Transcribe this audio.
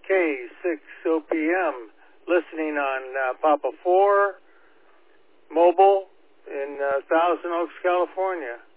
WK6OPM, listening on Papa 4 Mobile in Thousand Oaks, California.